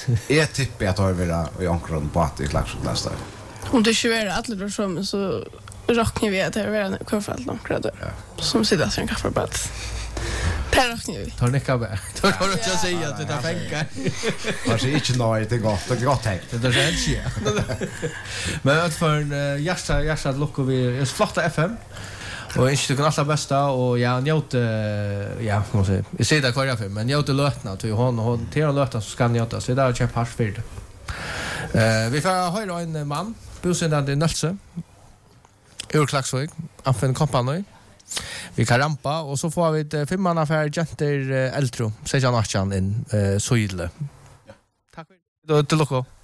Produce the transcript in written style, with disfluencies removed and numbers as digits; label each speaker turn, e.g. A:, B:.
A: Jag tippar att har vi i omkring på att i Klagsund nästa.
B: Om det inte är alla då så räknar vi att det är en kurfall långt som sitter sen kaffebat. Per räknar vi.
C: Tar ni kabbe. Tar du inte säga att det tar pengar.
A: Kanske inte nöjd, det är gott tänkt.
C: Det är rätt ske. Men att för en hjärta lockar vi flotta FM. Och inte kan alla bästa och jag njöt ja, vad säger jag ser det kvar för men njöt lötna till hon till lötna så ska njöta så där köp hash för det. Vi får höra en man bosättande i Nölse. Ur Klagsvik, Affen Kompani. Vi kan rampa och så får vi 5 manna för Jenter Eltro. Säger han in Söjle. Tack för det. Till locko.